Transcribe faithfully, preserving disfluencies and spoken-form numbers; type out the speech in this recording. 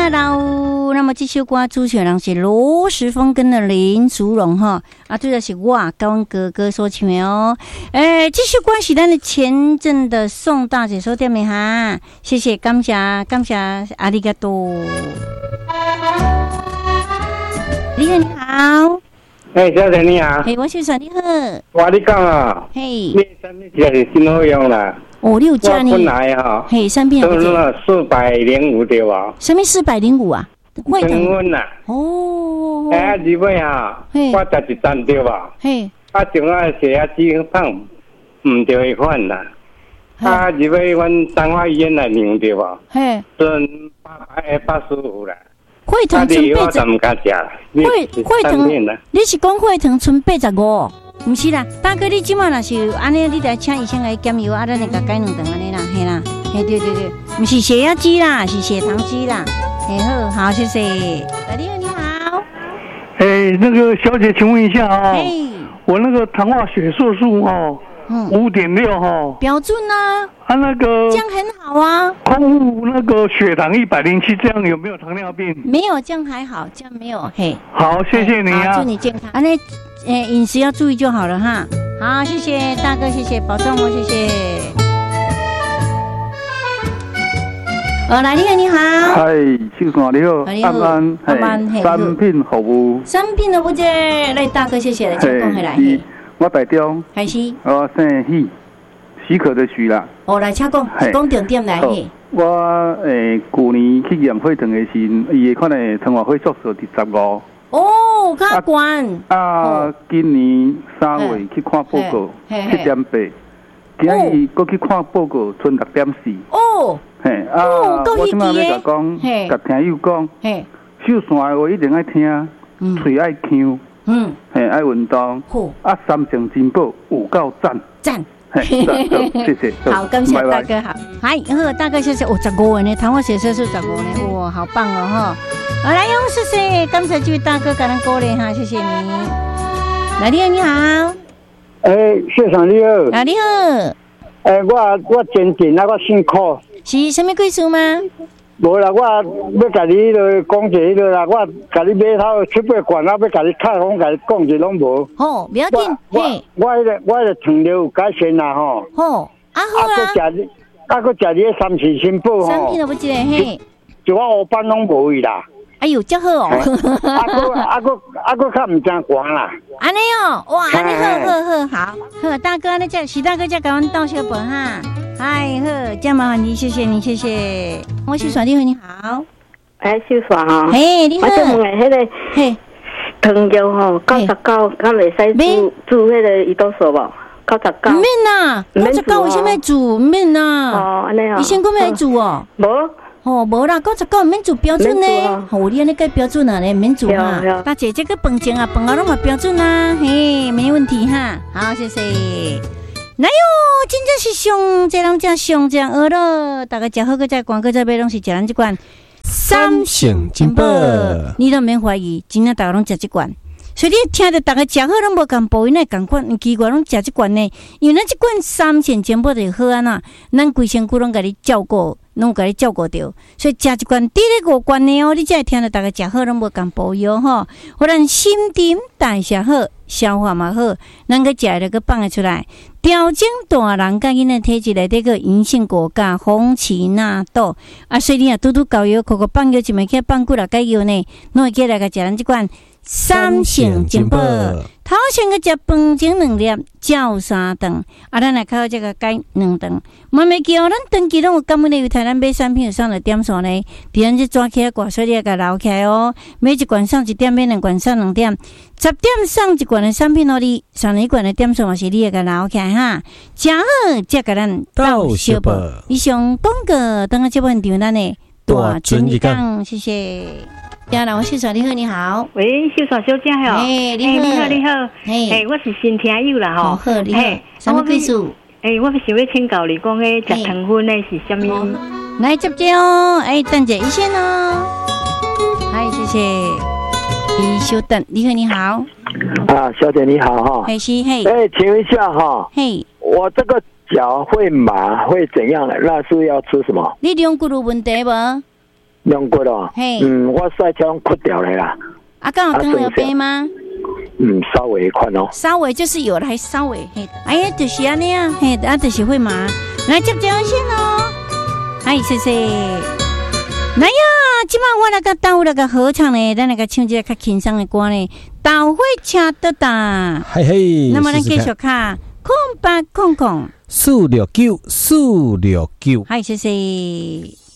下喽。那么这首歌主选人是罗时丰跟的林淑荣哈，啊，这个是我跟阮哥哥所唱的哦。诶，这首歌是咱的前阵的宋大姐所点的哈，谢谢，感谢，感谢，阿里嘎多。你好，你好。 哎，小姐你好。 嘿，我是算你好。 我你讲啊，嘿，你三片是新好用啦。 哦，你有加呢？ 我本来哈， 嘿，三片都是四百零五对吧？ 什么四百零五啊？ 会腾温呐。 哦。 哎，日本哈，我十一站对吧？嘿。啊，另外血压机放唔对款啦。啊，日本阮彰化医院来量对吧？嘿。算八百八十五啦。 血糖存八十， 会血糖，你是讲血糖存八十五？唔是啦，大哥，你即马若是安尼，你来请医生来检药，啊，咱来甲改两顿安尼啦，嘿啦，嘿对对对，唔是血压机啦，是血糖机啦，嘿好，好谢谢。你好，你好。 哎，那个小姐，请问一下啊、哦，我那个糖化血色素哦。五点六哈， 标准啊， 啊那个这样很好啊。 空腹那个血糖一百零七，这样有没有糖尿病？ 没有，这样还好，这样没有。嘿， 好，谢谢你啊， 祝你健康。啊，那呃饮食要注意就好了哈。好，谢谢大哥，谢谢保重哦，谢谢。哦，来，你好，你好。 嗨，秀爽你好， 你好， 安安，安三品服务。 三品的服务姐，来大哥，谢谢，来请讲回来。 我台中， 还是我姓许，许可的许啦。 哦，来，请讲，讲重点来。 我诶，去年去验血糖的时，伊的款的糖化血色素是十五。 哦，较悬。 啊，今年三月去看报告，七点八。今日搁去看报告，剩六点四。哦。嘿，啊，我即摆要甲讲，甲听友讲，秀线的话一定爱听，嘴爱呛。嗯，嘿，爱运动，啊，三成进步，有够赞， 赞， 嘿，谢谢， 好，感谢大哥，好，嗨，好，大哥谢谢，哦，十五元呢，糖化血色素十五呢，哇，好棒哦，哈，好，来，用谢谢，刚才这位大哥给咱鼓励哈，谢谢你，来，你好，你好， 哎，谢长你好， 啊，你好， 哎，我我前阵那个辛苦， 是什么贵事吗？ 无啦，我要甲你落讲一个啦，我甲你买头七八罐，啊，要甲你开讲，甲你讲一拢无。 好，不要紧，嘿。 我迄个我迄个糖尿有改善啦吼。 好，啊好啦。 啊，佮食你，啊，佮食你三次新宝吼。 三片都不记得嘿。 就我五班拢无去啦。 哎呦，真好哦！ 啊个啊个啊个较唔正寒啦。 安尼哦，哇，安尼好好好好，好大哥，那这徐大哥再给我们倒小本哈。哎好，这样麻烦你，谢谢你，谢谢。我秀爽，你好，你好。 哎，秀爽哈。 嘿，你好。 我想问下，迄个嘿，糖尿吼，九十九，敢袂使煮煮迄个胰岛素无？九十九。 唔免啦，九十九为什么煮？唔免啦。 哦，安尼哦。 以前讲要煮哦。 无。 哦，无啦，九十九唔免做标准呢。哦，你安尼改标准啊，你唔免做哈。大姐，这个饭前啊，饭后拢嘛标准啦，嘿，没问题哈。好，谢谢。来哟，真正是上这人家上这样饿了，大家食好个再逛个再买拢是食咱这款三星金宝，你都免怀疑，真正大家拢食这款。所以你听着大家食好拢无共步，因那共款，奇怪拢食这款呢？因为咱这款三星金宝就好安那，咱规身躯拢甲你照顾。拢甲你照顾着，所以食一罐第咧五罐呢哦，你才会听到大家食好拢无共保养吼，互咱心情代谢好，消化嘛好，咱个食了个放得出来，调整大人甲囡仔体质内底个银杏果苷、红荠纳豆啊，所以你啊拄拄搞药，口口放药一枚起放几六个药呢，拢会起来个食咱即罐三星金宝。头先个食饭前两粒，照三顿，啊，咱来靠这个改两顿。慢慢记哦，咱长期拢有感恩的，有台咱买产品有上了点数呢，比咱这抓起来挂水，你要甲捞起来哦。每一罐上一点，每两罐上两点，十点上一罐的产品哦，你上一罐的点数嘛是你要甲捞起来哈。食好再甲咱倒小宝。以上广告，等下这部分场咱的大尊一讲，谢谢。呀，那我秀爽，你好，你好。 喂，秀爽小姐好。 哎，你好， 你好，你好。哎，我是新听友啦吼。 好，你好。什么贵数？ 哎，我想要请教你讲，迄食糖分的是什么？ 来接接哦，哎，等者一线哦。嗨，谢谢。你稍等，你好，你好。 啊，小姐你好哈。 嘿，是嘿。 哎，请问一下哈。 嘿。 我这个脚会麻，会怎样的？那是要吃什么？ 你两骨有问题无？ 用过了。嘿，嗯，我摔跤哭掉了啦。 啊，刚好刚有杯吗？ 嗯，稍微一款哦。 稍微就是有了，还稍微嘿。哎呀，就是安尼啊，嘿，啊，就是会嘛。来接电话先哦。哎，谢谢。来呀，今晚我那个到那个合唱呢，咱那个唱一个较轻松的歌呢，大火车到达。 嘿嘿。 那么咱继续看，空八空空。 四六九四六九。 哎，谢谢。